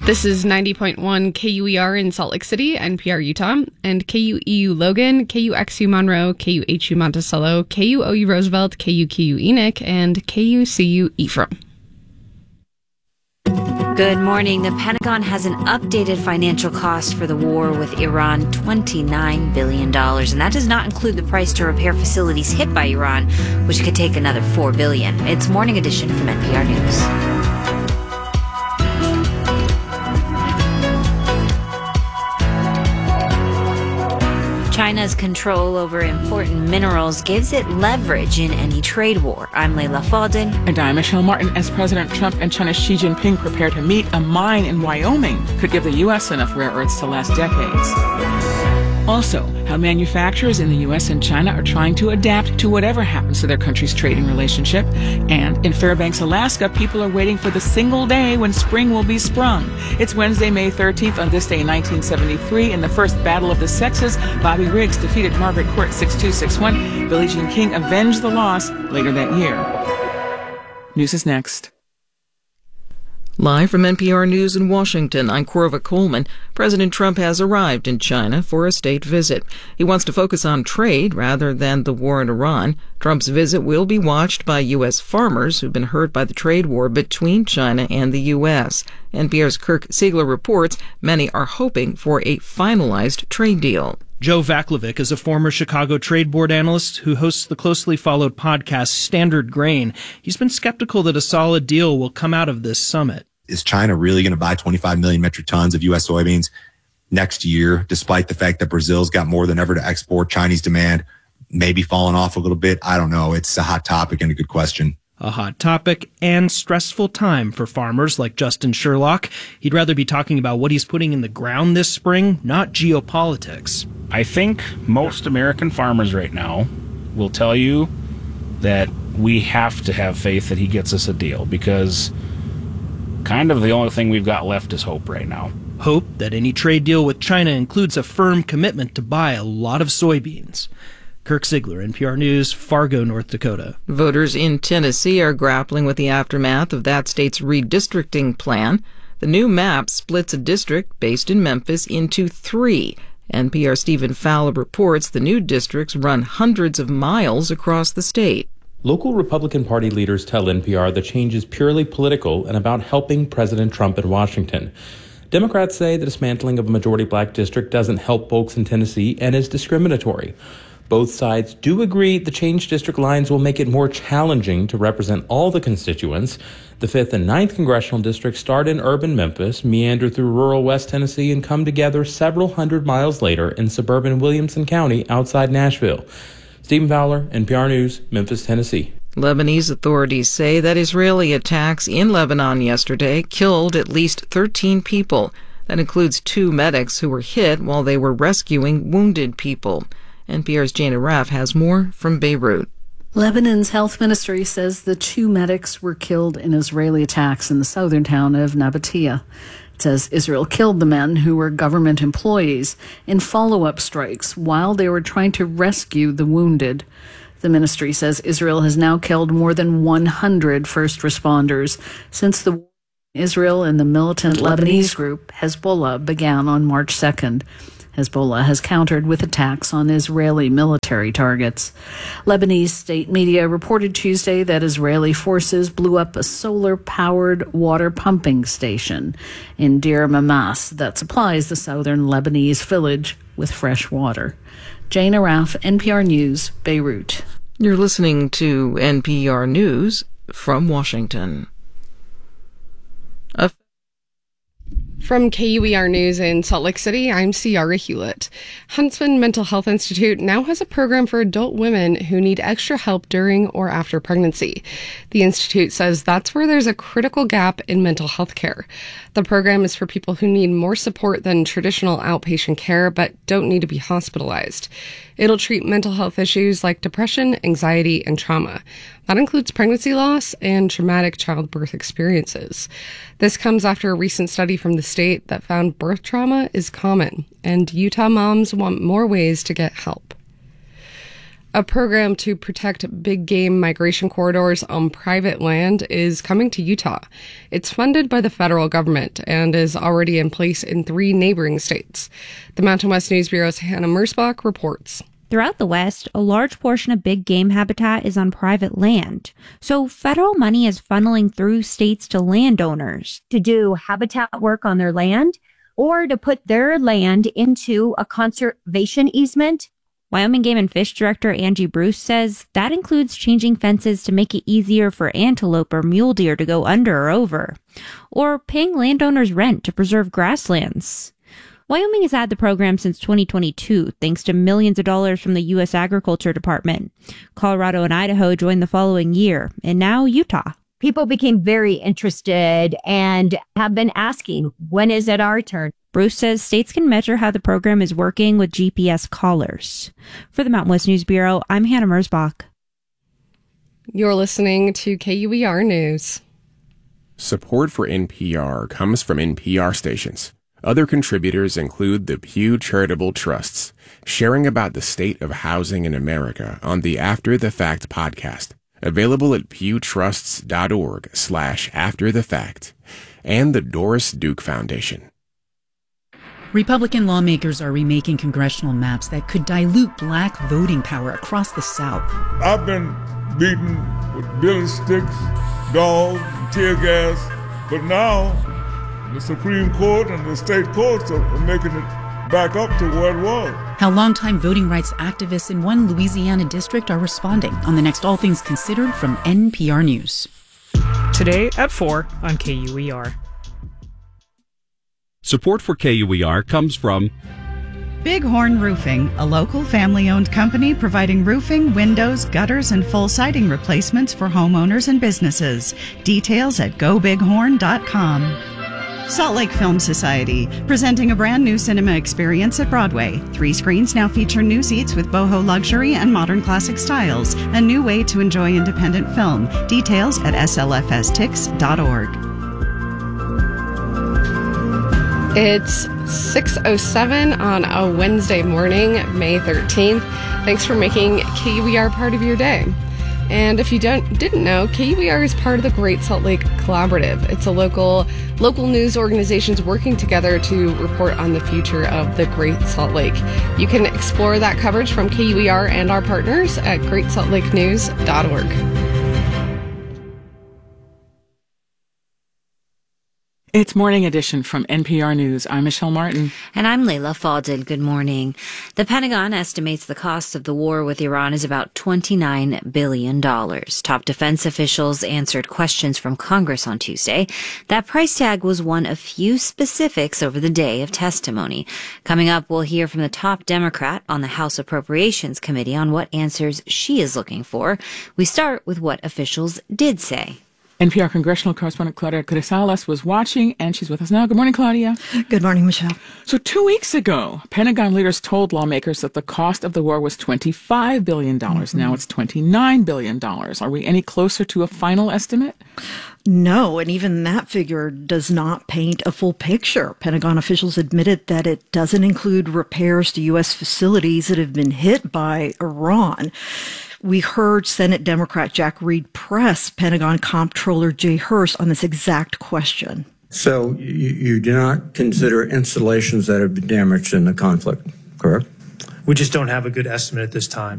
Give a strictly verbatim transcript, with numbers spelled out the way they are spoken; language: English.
This is ninety point one K U E R in Salt Lake City, N P R Utah, and K U E U Logan, K U X U Monroe, K U H U Monticello, K U O U Roosevelt, K U Q U Enoch, and K U C U Ephraim. Good morning. The Pentagon has an updated financial cost for the war with Iran, twenty-nine billion dollars. And that does not include the price to repair facilities hit by Iran, which could take another four billion dollars. It's Morning Edition from N P R News. China's control over important minerals gives it leverage in any trade war. I'm Layla Faldin. And I'm Michelle Martin. As President Trump and China's Xi Jinping prepare to meet, a mine in Wyoming could give the U S enough rare earths to last decades. Also, how manufacturers in the U S and China are trying to adapt to whatever happens to their country's trading relationship. And in Fairbanks, Alaska, people are waiting for the single day when spring will be sprung. It's Wednesday, May thirteenth. On this day in nineteen seventy-three, in the first Battle of the Sexes, Bobby Riggs defeated Margaret Court six two six one. Billie Jean King avenged the loss later that year. News is next. Live from N P R News in Washington, I'm Corva Coleman. President Trump has arrived in China for a state visit. He wants to focus on trade rather than the war in Iran. Trump's visit will be watched by U S farmers who've been hurt by the trade war between China and the U S. N P R's Kirk Siegler reports many are hoping for a finalized trade deal. Joe Vaclavic is a former Chicago Trade Board analyst who hosts the closely followed podcast Standard Grain. He's been skeptical that a solid deal will come out of this summit. Is China really going to buy twenty-five million metric tons of U S soybeans next year, despite the fact that Brazil's got more than ever to export? Chinese demand maybe falling off a little bit. I don't know. It's a hot topic and a good question. A hot topic and stressful time for farmers like Justin Sherlock. He'd rather be talking about what he's putting in the ground this spring, not geopolitics. I think most American farmers right now will tell you that we have to have faith that he gets us a deal, because kind of the only thing we've got left is hope right now. Hope that any trade deal with China includes a firm commitment to buy a lot of soybeans. Kirk Siegler, N P R News, Fargo, North Dakota. Voters in Tennessee are grappling with the aftermath of that state's redistricting plan. The new map splits a district based in Memphis into three. N P R's Stephen Fowler reports the new districts run hundreds of miles across the state. Local Republican Party leaders tell N P R the change is purely political and about helping President Trump in Washington. Democrats say the dismantling of a majority black district doesn't help folks in Tennessee and is discriminatory. Both sides do agree the changed district lines will make it more challenging to represent all the constituents. The fifth and ninth congressional districts start in urban Memphis, meander through rural West Tennessee, and come together several hundred miles later in suburban Williamson County outside Nashville. Stephen Fowler, N P R News, Memphis, Tennessee. Lebanese authorities say that Israeli attacks in Lebanon yesterday killed at least thirteen people. That includes two medics who were hit while they were rescuing wounded people. N P R's Jana Raff has more from Beirut. Lebanon's health ministry says the two medics were killed in Israeli attacks in the southern town of Nabatea. It says Israel killed the men, who were government employees, in follow-up strikes while they were trying to rescue the wounded. The ministry says Israel has now killed more than one hundred first responders since the war in Israel and the militant Lebanese group Hezbollah began on March second. Hezbollah has countered with attacks on Israeli military targets. Lebanese state media reported Tuesday that Israeli forces blew up a solar-powered water pumping station in Deir Mamas that supplies the southern Lebanese village with fresh water. Jana Raff, N P R News, Beirut. You're listening to N P R News from Washington. A From K U E R News in Salt Lake City, I'm Ciara Hewlett. Huntsman Mental Health Institute now has a program for adult women who need extra help during or after pregnancy. The institute says that's where there's a critical gap in mental health care. The program is for people who need more support than traditional outpatient care but don't need to be hospitalized. It'll treat mental health issues like depression, anxiety, and trauma. That includes pregnancy loss and traumatic childbirth experiences. This comes after a recent study from the state that found birth trauma is common, and Utah moms want more ways to get help. A program to protect big game migration corridors on private land is coming to Utah. It's funded by the federal government and is already in place in three neighboring states. The Mountain West News Bureau's Hannah Mersbach reports. Throughout the West, a large portion of big game habitat is on private land. So federal money is funneling through states to landowners to do habitat work on their land or to put their land into a conservation easement. Wyoming Game and Fish Director Angie Bruce says that includes changing fences to make it easier for antelope or mule deer to go under or over, or paying landowners rent to preserve grasslands. Wyoming has had the program since twenty twenty-two, thanks to millions of dollars from the U S Agriculture Department. Colorado and Idaho joined the following year, and now Utah. People became very interested and have been asking, when is it our turn? Bruce says states can measure how the program is working with G P S collars. For the Mountain West News Bureau, I'm Hannah Mersbach. You're listening to K U E R News. Support for N P R comes from N P R stations. Other contributors include the Pew Charitable Trusts, sharing about the state of housing in America on the After the Fact podcast, available at pewtrusts.org slash after the fact, and the Doris Duke Foundation. Republican lawmakers are remaking congressional maps that could dilute black voting power across the South. I've been beaten with billy sticks, dogs, tear gas, but now the Supreme Court and the state courts are making it back up to where it was. How longtime voting rights activists in one Louisiana district are responding on the next All Things Considered from N P R News. Today at four on K U E R. Support for K U E R comes from Bighorn Roofing, a local family-owned company providing roofing, windows, gutters, and full siding replacements for homeowners and businesses. Details at go bighorn dot com. Salt Lake Film Society, presenting a brand new cinema experience at Broadway. Three screens now feature new seats with boho luxury and modern classic styles. A new way to enjoy independent film. Details at s l f s tix dot org. It's six oh seven on a Wednesday morning, May thirteenth. Thanks for making K U E R part of your day. And if you don't didn't know, K U E R is part of the Great Salt Lake Collaborative. It's a local local news organizations working together to report on the future of the Great Salt Lake. You can explore that coverage from K U E R and our partners at great salt lake news dot org. It's Morning Edition from N P R News. I'm Michelle Martin. And I'm Layla Faldin. Good morning. The Pentagon estimates the cost of the war with Iran is about twenty-nine billion dollars. Top defense officials answered questions from Congress on Tuesday. That price tag was one of few specifics over the day of testimony. Coming up, we'll hear from the top Democrat on the House Appropriations Committee on what answers she is looking for. We start with what officials did say. N P R congressional correspondent Claudia Grisales was watching, and she's with us now. Good morning, Claudia. Good morning, Michelle. So two weeks ago, Pentagon leaders told lawmakers that the cost of the war was twenty-five billion dollars. Mm-hmm. Now it's twenty-nine billion dollars. Are we any closer to a final estimate? No, and even that figure does not paint a full picture. Pentagon officials admitted that it doesn't include repairs to U S facilities that have been hit by Iran. We heard Senate Democrat Jack Reed press Pentagon Comptroller Jay Hurst on this exact question. So you, you do not consider installations that have been damaged in the conflict, correct? We just don't have a good estimate at this time.